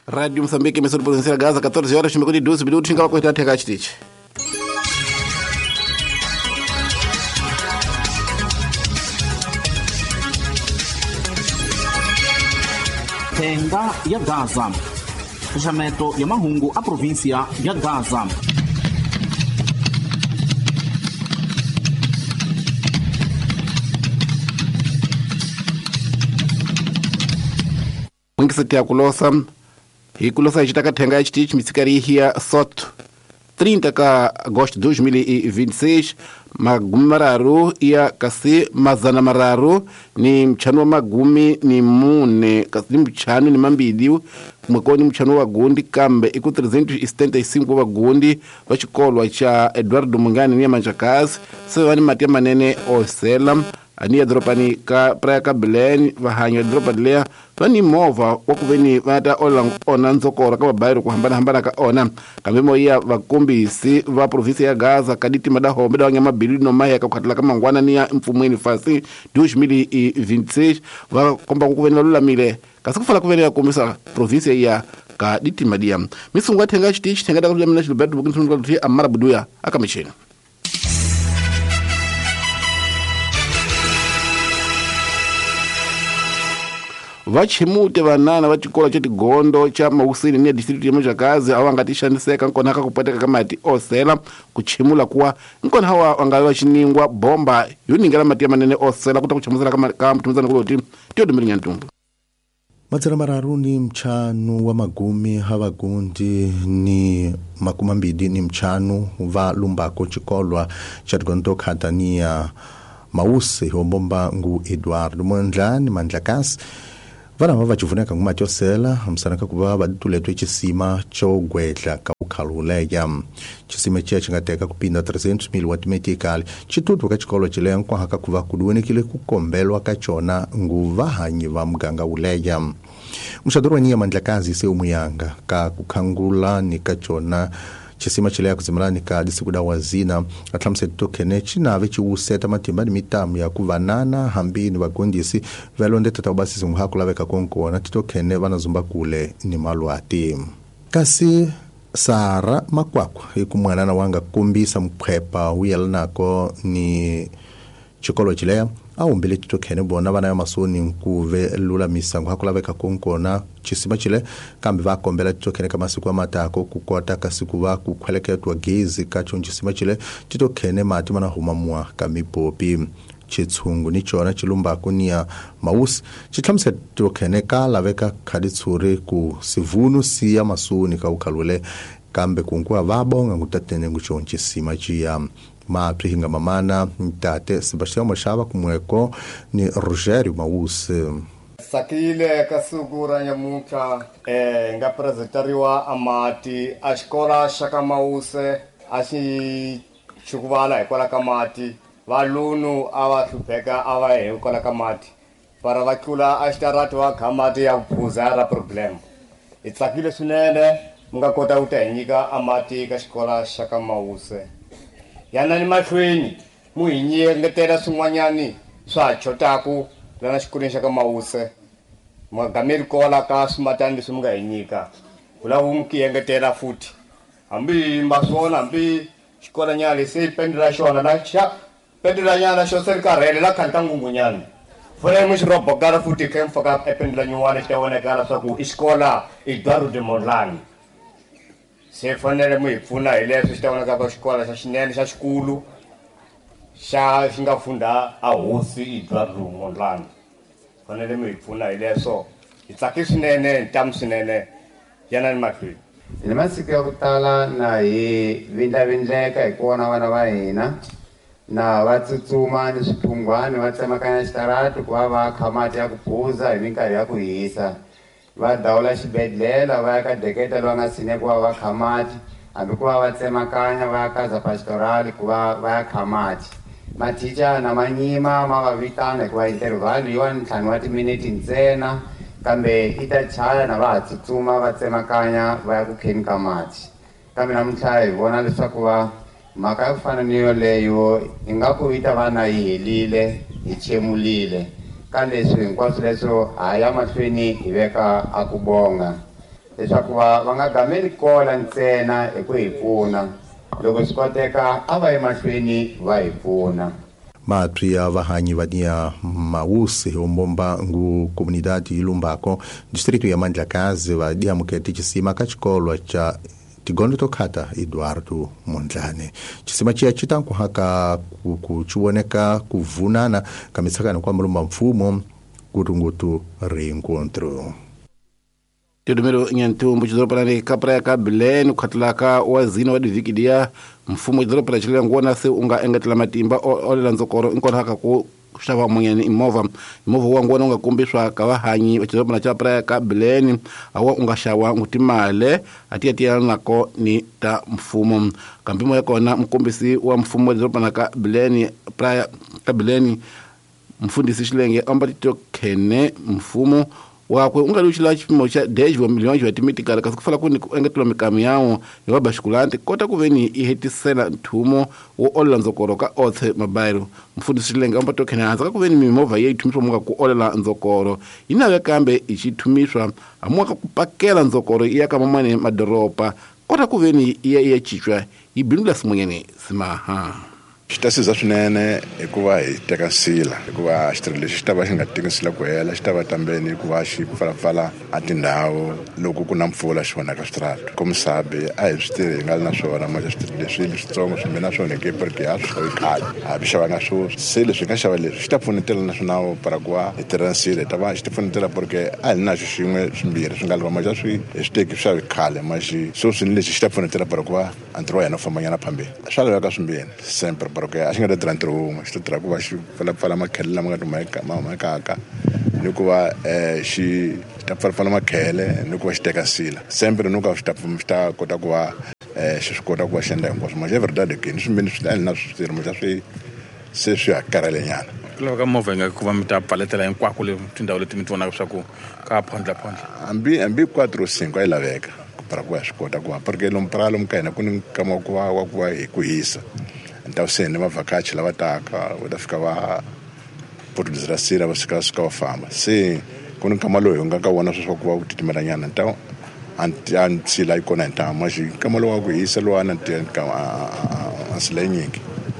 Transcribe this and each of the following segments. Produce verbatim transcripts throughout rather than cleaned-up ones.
Radio Moçambique, emissora de província Gaza, catorze horas, cinquenta e dois minutos, em Calacota, até Gastich. Tenga ya Gaza. Jameto ya mahungu a província ya Gaza. Mwingisati ya kulosa, hii kulosa ichitaka tenga ichitich misikari hia sot trinta ka agosto dois mil e vinte e seis, magumi mararu ia kasi mazana mararu ni mchano wa magumi ni mune kasi ni mchano ni mambidi mweko ni mchano wa gundi kambe iku trezentos e setenta e cinco wa gundi wa chikolwa cha Eduardo Mungani ni manjakazi sewa ni matia manene osela ania dropani ka praia ka Belém vahanyo dropani lea vani mova wakuveni vata ola ona nzokora ka babairo kuhambana hambana ka ona kamemo ia vakumbisi va província ya Gaza kaditi madaho meda wanyama bilino mahe ka kukatila kama ngwana niya mfumweni fasi dois mil e vinte e seis va komba kukuveni valula mile kasi kufala kuveni ya kumisa província ya kaditi madia misungu tenga chitichi tenga dakulia mina Gilberto Bukini tunga lutia amara buduya akamishina vachimute vanana va chikolo cha Tigondo cha Mausini ni district ya Mujakazi awa ngatishaniseka nkona haka kupateka kamati osela kuchimula kuwa nkona hawa wangawe wachiningwa bomba yuningala matia manene osela kuta kuchamuzana kama kama mtumizana kuloti tiyo dumili nyantumbu. Mazana mararu ni mchanu wa magumi havagundi ni makumambidi ni mchanu va lumbako chikolwa cha Tigondo katania Mausi hombomba ngu Eduardo Mungani Manjakasi vana vava chivuneka ngumati yosela msanaka kuva vadituletwe chisima chogwedla ka ukhaluleya chisima chia chingateka kupinda trezentos mil watimetikali chitutu ka chikolo chileya nkwahaka kuva kuduwenekile kukombelwa ka chona nguvahanyi va mganga uleya mshaduru wanyia Manjakazi se umuyanga ka kukhangula ni ka chona chisima chileya kuzimalani ka disikuda wazina atlamse tokene chinave chiuseta matimba ni mitamu ya kuvanana hambini wakundisi velonde tatabasi mhaku laveka konkona titokene vana zumba kule ni maluati kasi Sara Makwakwa ikumwanana wanga kumbisa mkwepa uyalanako ni chikolo chileya au mbele titokene bona vana ya masoni nkuve lula misangu haku laveka konkona chisima chile kambi vakombela titokene kama siku wa matako kukota kasiku va kukweleketua gezi kacho chisima chile titokene matima na humamua kamipopi chitsungu ni chona chilumbako niya Mausi chitlamse titokene ka laveka kaditsuri ku sivunu siya masuni ka ukalule kambe kunkuwa vabonga ngutatene nguchon chisima chia maaprihinga mamana mtate Sebastião Machava kumweko ni Rogério Mausi sakile kasugura nyamuka eh nga presentariwa amati ashkola shaka Mausi ashi chukuvala ekola kamati valunu ava hlupeka ava ekola kamati para vakula ashtaratu wa kamati ya kupuzara problem itsakile swinene munga kota utanyika amati ka xikola shaka Mausi yana ni mahlweni muhinyie ngetela swin'wanyani swa chotaku lana xikolweni xa ka Mausi magameri kola ka swimatani leswi munga hinyika kula umki yengetela futhi hambi mbasona hambi xikola nyale se pendela xona na xa pendela nyana xo se karhele la khanta ngungunyana fole mu xirobo kala futhi khe mfaka ependela nyuwana xitawona kala swa ku iskola Eduardo Mungani se fanele mu hipfuna hi leswi xitawona ka xikola xa xinene xa xikulu xa xinga funda a hosi Eduardo Mungani fanele mu hipfuna hi leswo itsaki swinene ntamu swinene yana ni mahlweni ni masiku ya kutala na hi vindlavindleka hi kona vana va hina na va tsutsuma ni swiphungwana va tsemakanya xitaratu ku va va khamati ya ku phuza hi minkarhi ya ku hisa va dawula xibedhlela va ya ka deketa lwa nga sine ku va va khamati hambi ku va va tsemakanya va ya kaza pastoral ku va va ya khamati mathicha na manyima ma va vitana ku va interval yiwa ntlhanu wa timiniti ntsena kambe i ta chaya na va ha tsutsuma va tsemakanya va ya ku kheni ka mati kambe namuntlha hi vona leswaku va mhaka ya ku fana ni yoleyo ingaku yi ta va na yi helile hi chemulile ka leswi hinkwaswo leswo ha ya mahlweni hi veka a ku bonga leswaku va va nga gameli kola ntsena hi ku hi pfuna loko swi koteka a va emahlweni va hi pfuna. Matri ya vahanyi vania mausi ombomba ngu komunidadi Lumbako distrito ya Mandlakazi va dia muketi chisima ka chikolwa cha Tigondo Tokhata Eduardo Mondlane. Chisima chia chitanku haka kuchioneka kuvunana kamisakana kwa mlumba mfumo kutungutu reencontro. Tidumero nyantumbu chidoropa ni kapra ya kabile nukatlaka wazina wadi vikidia mfumo chidoropa chile ngona se unga engetla matimba olela nzokoro inkona haka ku shava mwenye imova imova wa ngona unga kumbishwa kawahanyi chidoropa na chapra ya kabile awa unga shawa ngutimale atia tia nako ni ta mfumo kampimo yako na mkumbisi wa mfumo chidoropa na kabile pra kabile mfundisi shilenge amba tito kene mfumo wakwe ungaluchila chipimo cha deji wa milioni wa timitikala kasukufala kuni engetula mikamu yao ya wabashikulante kota kuveni ihetisela ntumo wa olela nzokoro ka othe mabairu mfundisi shilenge amba tito kene hanza kuveni mimova ye itumishwa mwaka ku olela nzokoro inawe kambe ichitumishwa mwaka kupakela nzokoro iya kama mwane madoropa kota kuveni iya iya chichwa ibinula simwenyeni simaha. Xitasiza swinene hikuva hi teka nsila hikuva xitirho lexi xi ta va xi nga teki nsila ku hela xi ta va tambeni hikuva xi pfalapfala a tindhawu loko ku na mpfula xi vonaka switarata komisabe a hi swi tirhi hi nga ri na swona maxa switirho leswi leswitsongo swi mina swona ke porque ya swi xavi khale a hi xavanga swo se leswi nga xava leswi xi ta pfunetela na swinawu para ku va hi tirha nsila hi ta va xi ti pfunetela porque a hi na xi xin'we swimbirhi swi nga lava maxa swi hi swi teki swi xavi khale maxi so swini leswi xi ta pfunetela para ku va a ntirho wa hina wu fambanyana phambeni swa laveka swimbirhi sempre porque a xi nga ta tirha ntirho wun'we xi ta tirha ku va xi pfalapfala makhele lama nga tumakaka ni ku va um xi ta pfalapfala makhele ni ku va xi teka nsila sempre ni ku va xi ta xi ta kota ku va um xi swi kota ku va xi endla hinkwaswo maxa verdade ke ni swimbirhi swi ta endla na switirhi maxa swi se swi hakarhelenyana loko ka movha yi nga ku va mi ta pfaletela hinkwako le tindhawu leti mi ti vonaka swa ku ka phondla phondla hambi hambi quattro cinco a yi laveka para ku va swi kota ku va porque lomu para lomu ka hina ku ni nkama wa ku va wa ku va hi ku hisa nitawuseni mavhakachi lava taka va ta fika va produsera sila va fika suka va famba se ku ni nkama loyi u nga ka vona sweswo ku va u titimelanyana ntawu a nsila yi kona hi ntama xi nkama lowu wa ku hisa lowu a na a nsila yinyingi.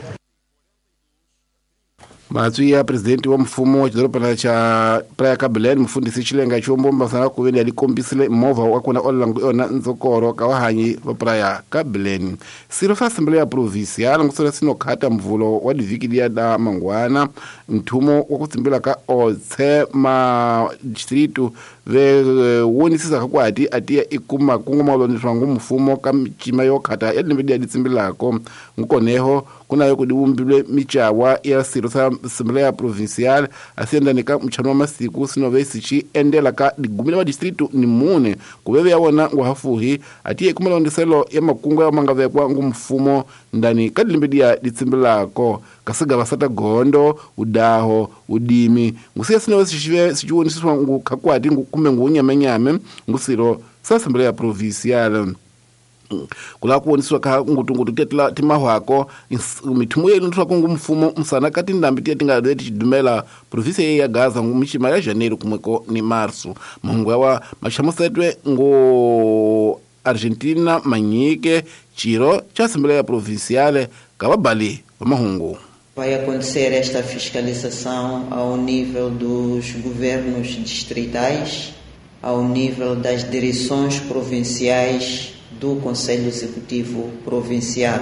Matswi ya presidenti wa mfumo wa chidoropa cha Praia Kabeleni mfundisi chilenga chombomba sana kuveni alikombisile mova wakuna olangu yona nzokoro kawahanyi wa Praia Kabeleni. Siro fa assembleya ya provincial ngusora sino khata mvulo wa diviki ya da mangwana ntumo wakutsimbila ka otse ma distrito ve wonisisa kakwati atia ikuma kungoma uloniswa ngumfumo kamchima yo khata ya limbidi ya ditsimbilako ngukoneho kuna yo kudiwumbilwe michawa ya siro sa assembleya provincial asienda nika mchano wa masiku sino vesi chi endela ka digumila wa distrito ni mune kubebe ya wana nguhafuhi atia ikumila ondiselo ya makungu ya mangave kwa ngumfumo ndani kadimbidi ya ditsimbilako kasiga basata gondo udaho udimi ngusiya sino vesi chive sichuonisiswa ngu kakwati ngu kume ngu unyamenyame ngusiro sa assembleya provincial kula kuoniswa ka ngutungutu tetla timahwako mithumu yenu ntwa kungu mfumo msana kati ndambi tetinga leti chidumela province ya Gaza ngumishima ya Janeiro kumweko ni Marso mungu yawa machamusetwe ngo Argentina manyike chiro cha assembleya provinciale kababali wa mahungu. Vai acontecer esta fiscalização ao nível dos governos distritais, ao nível das direções provinciais do Conselho Executivo Provincial.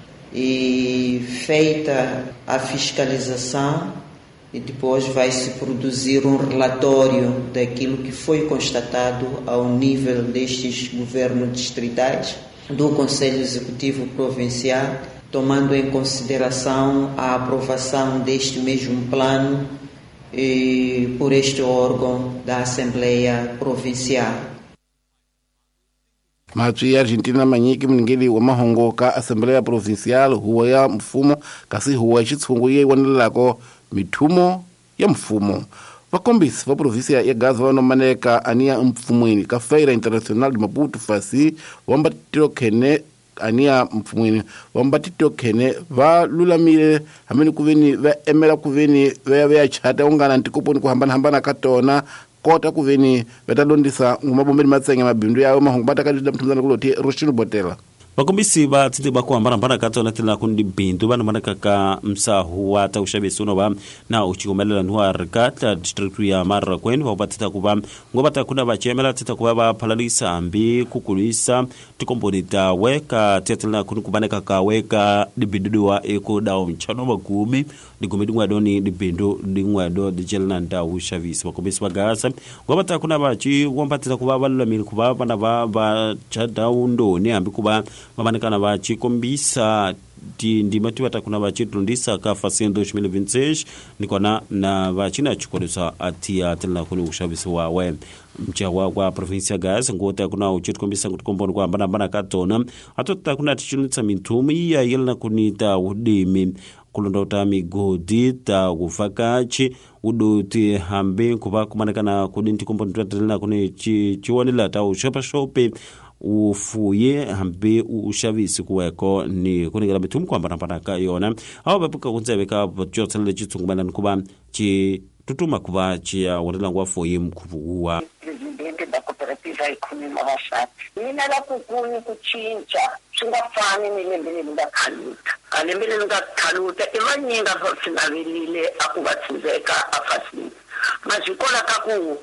E feita a fiscalização, e depois vai se produzir um relatório daquilo que foi constatado ao nível destes governos distritais, do Conselho Executivo Provincial, tomando em consideração a aprovação deste mesmo plano eh, por este órgão da Assembleia Provincial. Matswi ya Argentina manyiki mningili wa mahongo ka assembleya provincial huwa ya mfumo kasi huwa chitsungu ye wanelako mithumo ya mfumo. Vakombisi va província ya Gaza vanomaneka ania mfumwini ka Feira Internacional de Maputo fasi wambatiro kene ania mfumwini wambatito kene va lulamile hameni kuveni va emela kuveni va ya chata ungana ntikoponi kuhambana hambana katona kota kuveni vetalondisa ngumabombeni matsenge mabindu yawo mahungu batakadida mtumzana kuloti Rushinu Botela. Bakombisi ba tsite ba ku hambana hambana ka tsona tela ku ndi bindu bana mana ka msahu wa ta ushabisi uno ba na uchikomelela nwa rikata district ya Marakweni ba batita ku ba ngoba ta kuna ba chemela tita ku ba phalalisa ambi kukulisa tikomponita weka tetela ku kubaneka ka weka dibindu wa eko dawo mchano magumi digumi dingwa doni dibindu dingwa do dijelna nda ushabisi bakombisi ba gasa ngoba ta kuna ba chi ngomba tita ku ba balamini ku ba bana ba ba chada undo ni ambi ku ba mamanekana va chikombisa ti ndima ti vatakuna va chitundisa ka fasendo dois mil e vinte e seis nikona na va china chikolesa atia tela kuni ushavisi wawe mchawa kwa provincia gas ngota kuna uchitikombisa ngutikomboni kwa mbana mbana katona atota kuna tichunitsa mintumi ya yelna kunita udimi kulondota migodi ta kufakachi uduti hambi kuba kumanekana kudinti komboni twatelena kuni chiwonela ta ushopa shope ufuye hambi ushavisi kuweko ni kunigala bitum kwa mbana ka yona aho bapuka kunzebeka botjotsele chitsungumana kuba chi tutuma kuba chi wonela ngwa fuye mkubuwa presidente da cooperativa economica vasati mina la kukuni kuchinja singafani nilembele ngakhaluta alembele ngakhaluta emanyinga vasinabelile akubatsinzeka afasini mazikola kaku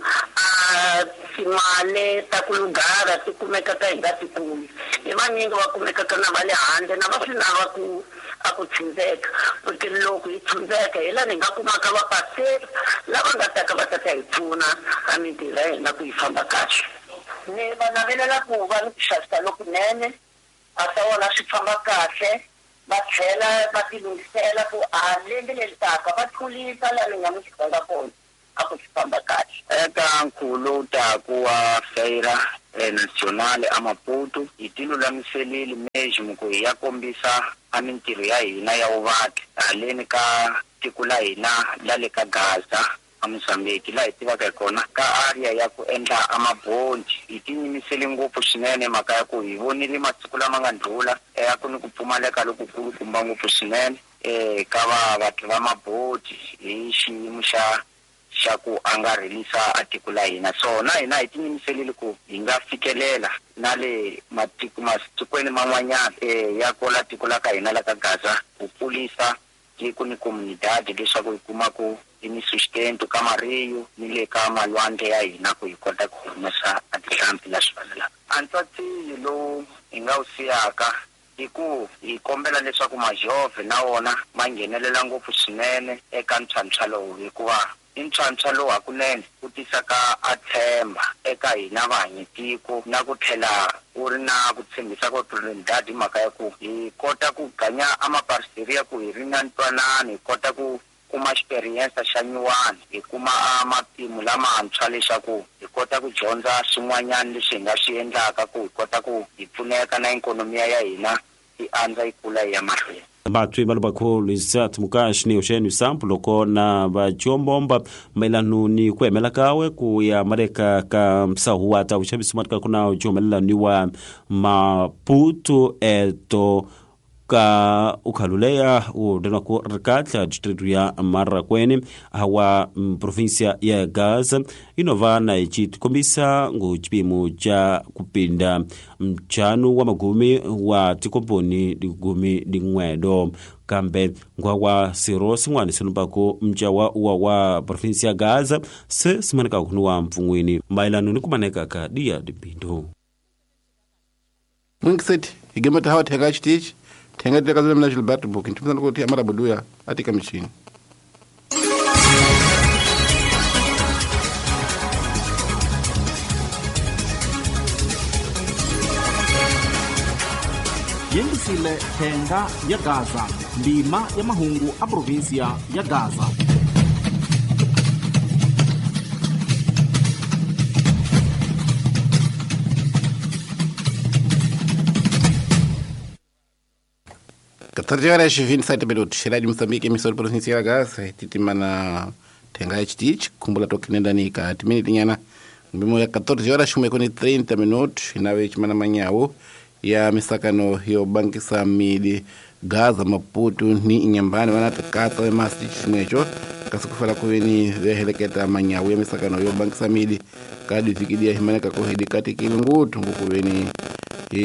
a simale takulugara tikumeka ka ingati ku emanyinga wakumeka kana vale hande na vasina vaku akutsinzeka porque loko itsinzeka ela ningakumaka vapaseri lava nga taka va tata hi pfuna ka mintirho ya hina ku yi famba kahle ni va navelela ku va ni ku xavisa lokunene a ta vona swi famba kahle va tlhela va tilungisela ku a lembe leri taka va tlulisa laha ni nga mi xitanga kona a ku swi famba kahle eka nkhulo taku wa feira nationale a Maputo hi tilulamiselile meji muku hi ya kombisa a mintirho ya hina ya vuvaki haleni ka tiko la hina la le ka Gaza a Mozambique la hi tivaka kona ka area ya ku endla amabondi hi tinyimisele ngopfu swinene mhaka ya ku hi vonile masiku lama nga ndlula ya ku ni ku pfumaleka lokukulu kumba ngopfu swinene eh ka va vatli va mabodi hi xiyimo xa xa ku angarhelisa atiko la hina so na hina hi tinyimisele ku hi nga fikelela na le matiko matikweni man'wanyana eh ya kola tiko la ka hina la ka Gaza ku pulisa tiko ni comunidade leswaku hi kuma ku ni sustento ka mariyo ni le ka malwandle ya hina ku hi kota ku humesa atihlampi la swivanela antswati lo hi nga usiyaka hi ku hi kombela leswaku majove na wona ma nghenelela ngopfu swinene eka ntshantsha lowu hikuva intshantsha lowu hakunene ku tisa ka atshemba eka hina vahanyitiko na ku tlhela ku ri na ku tshembisa ko president mhaka ya ku hi kota ku ganya amaparisteri ya ku hi ri na ntwanano hi kota ku kuma experience xa nyuwani hi kuma matimu lamantshwa leswaku hi kota ku dyondza swin'wanyana leswi hi nga swi endlaka ku hi kota ku hi pfuneka na ikonomiya ya hina yi andza yi kula hi ya mahlweni batwi balo bakhulu isat mukashi ni usheni sample ko na ba chombomba melanu ni kwemela kawe ku ya mareka ka msahu ata ushabisi matka kuna chomela ni wa Maputo eto ka ukhaluleya udena ku rikatla district ya Marakweni hawa provincia ya Gaza inova na ichitikombisa ngu chipimo cha kupinda mchanu wa magumi wa tikoponi digumi dingwedo kambe ngwa wa sirosi ngwani sinumbako mchawa wa wa provincia ya Gaza se simaneka kunuwa mfungwini mailanu ni kumaneka ka dia dibindo Mwingseti igemeta hawa tega chitichi tenga tega zile mna Gilbert Buki ntumizana kuti amara buduya atika mishini yengisile tenga ya Gaza ndima ya mahungu a provincia ya Gaza catorze horas e vinte e sete minutos. Rádio Moçambique, emissora provincial ya Gaza. Titimana tenga H T H, kumbula toki nenda nika. Timini tinyana. Mbimo ya catorze horas kumekoni trinta minutos. Inawe chimana manyawo. Ya misakano hiyo banki sa midi Gaza Maputo ni inyambani. Wana tekata we masi chumwecho. kasikufala kuweni veheleketa manyawu ya misakano yo banki samili kadi zikidia himaneka kuhidi kati kilingutu ngukuweni e,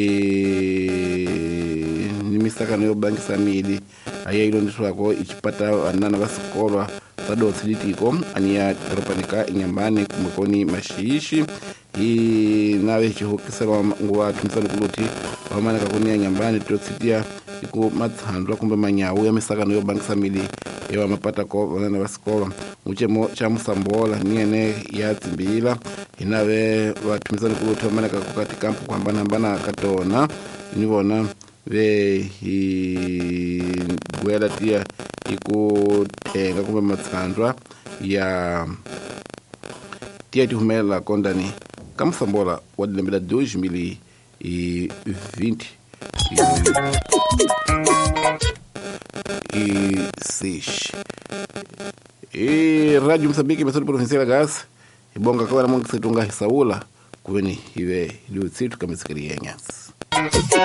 ni misakano yo banki samili aya ilo niswako ichipata anana basikolwa sado silitiko aniya tropanika inyambani kumukoni mashiishi i nawe chihukisela nguwa tumisani kuluti wamaneka kunia nyambani tusitia iku mathandwa kumbe manyawu ya misakano yo banki samili ewa mapata ko wana basikolo uchemo cha musambola niene ya timbila inawe watumizani kuluti wamaneka kukati kampu kwa mbana mbana katona nivona ve hi gwela tia iku tenga kumbe mathandwa ya tia tihumela kondani kamusambola wadilembela dois mil e vinte e seis. E Rádio Moçambique, emissora provincial Gás, e bom que agora não se tunga Saúla, que vem e vê, e o sítio que me se queria.